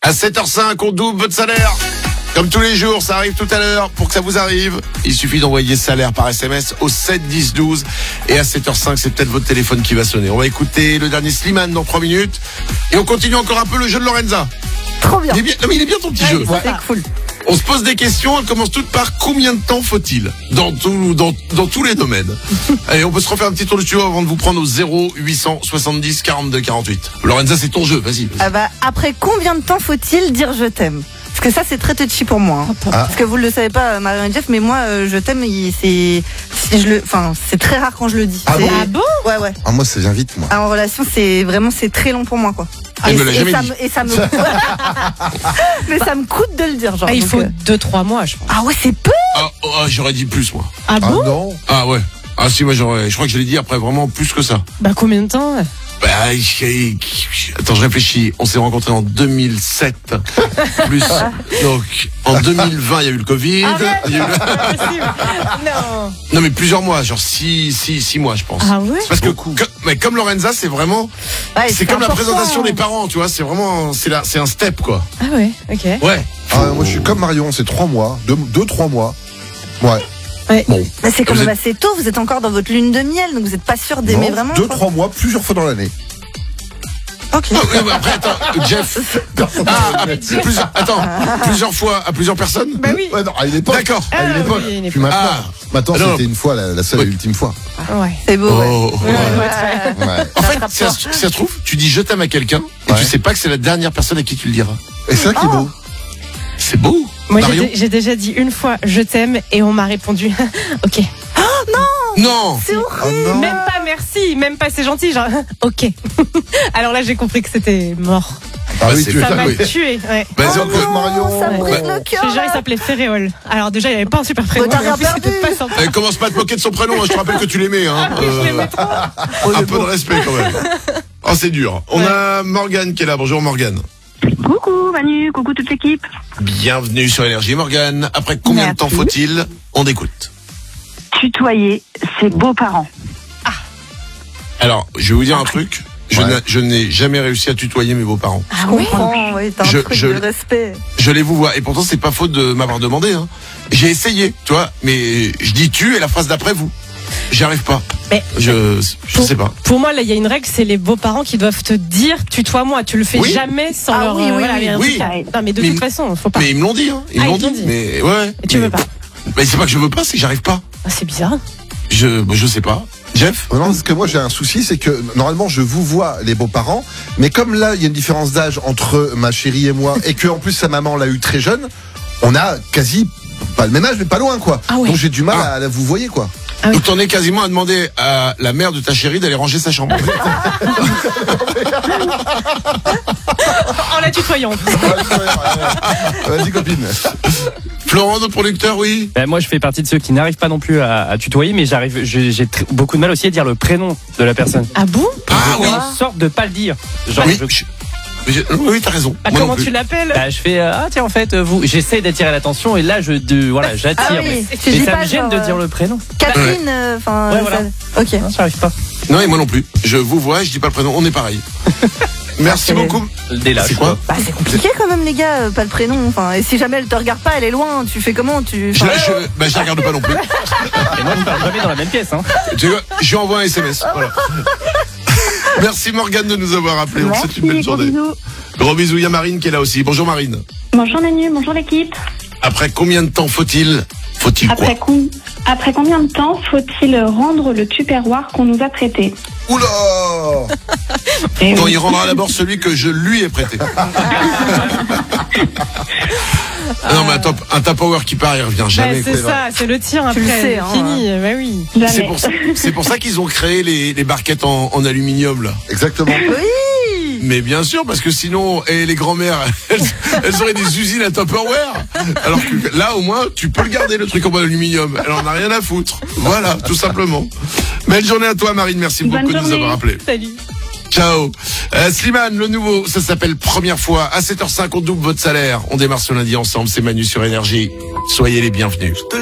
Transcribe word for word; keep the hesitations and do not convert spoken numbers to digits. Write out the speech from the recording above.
À sept heures cinq, on double votre salaire. Comme tous les jours, ça arrive tout à l'heure. Pour que ça vous arrive, il suffit d'envoyer salaire par S M S au sept dix douze. Et à sept heures cinq, c'est peut-être votre téléphone qui va sonner. On va écouter le dernier Slimane dans trois minutes. Et on continue encore un peu le jeu de Lorenza. Trop bien. Il est bien, non mais il est bien ton petit ouais, jeu. C'est cool. On se pose des questions, elles commencent toutes par combien de temps faut-il dans, tout, dans, dans tous les domaines. Allez, on peut se refaire un petit tour de studio avant de vous prendre au zéro huit cent soixante-dix quarante-deux quarante-huit. Lorenza, c'est ton jeu, vas-y. vas-y. Ah bah, après combien de temps faut-il dire je t'aime ? Parce que ça, c'est très touchy pour moi. Hein. Ah. Parce que vous ne le savez pas, Marion et Jeff, mais moi, euh, je t'aime, il, c'est, si je le, enfin, c'est très rare quand je le dis. Ah c'est, bon, ah bon Ouais, ouais. Ah, moi, ça vient vite, moi. Ah, en relation, c'est vraiment, c'est très long pour moi, quoi. Ah, et, me l'a et, jamais ça dit. me, et ça me mais ça me coûte de le dire, genre. Ah, il donc, faut euh... deux trois mois, je pense. Ah ouais, c'est peu. Ah, oh, ah, j'aurais dit plus, moi. Ah Ah bon non. Ah ouais. Ah si, moi j'aurais, je crois que je l'ai dit après vraiment plus que ça. Bah combien de temps Bah, je- attends, je réfléchis. On s'est rencontrés en deux mille sept. Plus. Donc, en deux mille vingt, il y a eu le Covid. Arrête, Il y a eu le- c'est pas possible. Non. Non, mais plusieurs mois, genre six, six, six mois, je pense. Ah ouais. Parce que, que- mais comme Lorenza, c'est vraiment, Ouais, c'est comme la important. présentation des parents, tu vois. C'est vraiment, c'est là, c'est un step, quoi. Ah ouais, ok. Ouais. Ah, moi, je suis comme Marion, c'est trois mois. Deux, deux, trois mois. Ouais. Bon. Mais c'est quand Vous même êtes- assez tôt, vous êtes encore dans votre lune de miel, donc vous n'êtes pas sûr d'aimer Non, vraiment. deux, quoi. trois mois, plusieurs fois dans l'année. Ok. Ah, oui, mais après, attends, Jeff. Ah, plusieurs, attends, plusieurs fois à plusieurs personnes. Bah oui. Ouais, non, à une époque. D'accord. À une Ah, époque. oui, à une Puis époque. maintenant, Ah. maintenant Ah, non. c'était une fois, la, la seule Oui. et ultime fois. Ouais. C'est beau, ouais. Oh, Ouais, ouais. ouais. Ouais. En fait, si ça, se- si ça se trouve, tu dis je t'aime à quelqu'un et Ouais. tu sais pas que c'est la dernière personne à qui tu le diras. Et c'est ça qui est beau. C'est beau. Moi, j'ai, Marion dé- j'ai déjà dit une fois je t'aime et on m'a répondu ok. Non. C'est Oh horrible. non. Même pas merci, même pas c'est gentil, genre ok. Alors là, j'ai compris que c'était mort. Ah Bah, oui, c'est tu es Ça ça, m'a oui. tué. Ouais. Bah, Oh c'est encore- non, Marion. ça me brise Ouais. le cœur. Je te jure, il s'appelait Ferréol. Alors déjà, il avait pas un super prénom. Bon, t'as mais en rien plus, c'était perdu. pas sympa. Eh, commence pas à te moquer de son prénom, hein, je te rappelle que tu l'aimais. Hein. Je l'aimais trop. un peu de respect quand même. Oh, c'est dur. On a Morgane qui est là. Bonjour Morgane. Coucou Manu, coucou toute l'équipe. Bienvenue sur Énergie Morgane. Après combien Merci. de temps faut-il? On écoute. Tutoyer ses beaux-parents. Alors, je vais vous dire un truc. Je Ouais. n'ai- je n'ai jamais réussi à tutoyer mes beaux-parents. Ah Je comprends, oui, t'as un Je- truc je- de respect. Je les vous vois. Et pourtant, c'est pas faute de m'avoir demandé. Hein. J'ai essayé, tu vois. Mais je dis tu et la phrase d'après vous. J'y arrive pas. Mais- Je, je Pour- sais pas. Pour moi, là, il y a une règle, c'est les beaux-parents qui doivent te dire tutoie-moi. Tu le fais Oui. jamais sans Ah leur. oui, euh, oui, voilà, oui. il y a un Oui. truc- Non, mais de Mais- toute façon, faut pas. Mais ils me l'ont dit. Hein. Ils Ah, me l'ont ils t'ont dit. dit. Mais ouais. Et tu mais- veux pas. Mais c'est pas que je veux pas, c'est que j'arrive pas. Ah, c'est bizarre. Je, je sais pas. Jeff. Non, parce que moi j'ai un souci, c'est que normalement je vous vois les beaux-parents, mais comme là il y a une différence d'âge entre ma chérie et moi, et que en plus sa maman l'a eu très jeune, on a quasi pas le même âge, mais pas loin quoi. Ah ouais. Donc j'ai du mal Ah. à la vous voyez quoi. Ah oui. Donc t'en es quasiment à demander à la mère de ta chérie d'aller ranger sa chambre. En la tutoyant. Vas-y copine. Florent, notre producteur, oui. Ben, moi, je fais partie de ceux qui n'arrivent pas non plus à, à tutoyer, mais j'arrive, j'ai j'ai tr- beaucoup de mal aussi à dire le prénom de la personne. Ah bon? Ah oui. Une sorte de pas le dire. Genre, Oui, je, je- mais je- oui, t'as raison. Bah, Moi non comment plus. tu l'appelles? bah, je fais euh, ah tiens en fait euh, vous, j'essaie d'attirer l'attention et là je de, voilà j'attire. Ah oui, mais tu mais dis ça pas me gêne genre, de euh, dire le prénom. Catherine, enfin. Ouais, voilà. Ok. Non, j'arrive pas. Non, et moi non plus. Je vous vois, je dis pas le prénom, on est pareil. Merci c'est- beaucoup. Dès là. C'est quoi Bah, c'est compliqué quand même, les gars, euh, pas le prénom. Enfin, et si jamais elle te regarde pas, elle est loin, tu fais comment tu... je, enfin, je, bah, je la regarde pas non plus. Et moi je parle jamais dans la même pièce. Hein. Tu vois, je lui envoie un S M S. Voilà. Merci Morgane de nous avoir appelé. On vous souhaite une belle Merci, gros journée. bisous. Gros bisous, il y a Marine qui est là aussi. Bonjour Marine. Bonjour Manu, bonjour l'équipe. Après combien de temps faut-il Faut-il quoi Après, com- Après combien de temps faut-il rendre le tupperware qu'on nous a prêté? Oula. Eh Quand oui. il rendra d'abord celui que je lui ai prêté. Ah non mais un, top, un Tupperware qui part, il revient Bah, jamais. c'est quoi. ça, c'est le tir après. Tu le sais, hein. Fini, bah oui. C'est Jamais. pour, ça- c'est pour ça qu'ils ont créé les, les barquettes en, en aluminium là. Exactement. Oui. Mais bien sûr, parce que sinon, et les grand-mères, elles, elles auraient des usines à Tupperware. Alors que là, au moins, tu peux le garder, le truc en bois d'aluminium. Elle en a rien à foutre. Voilà, tout simplement. Belle journée à toi, Marine. Merci Bonne beaucoup de nous journée. avoir appelés. Salut. Ciao. Euh, Slimane, le nouveau, ça s'appelle Première fois. À sept heures cinq, on double votre salaire. On démarre ce lundi ensemble. C'est Manu sur Énergie. Soyez les bienvenus.